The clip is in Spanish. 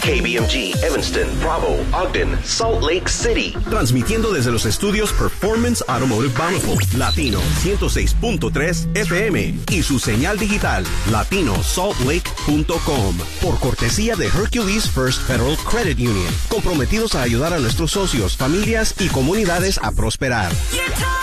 KBMG, Evanston, Bravo, Ogden, Salt Lake City. Transmitiendo desde los estudios Performance Automotive Bountiful, Latino 106.3 FM y su señal digital, latinosaltlake.com. Por cortesía de Hercules First Federal Credit Union. Comprometidos a ayudar a nuestros socios, familias y comunidades a prosperar.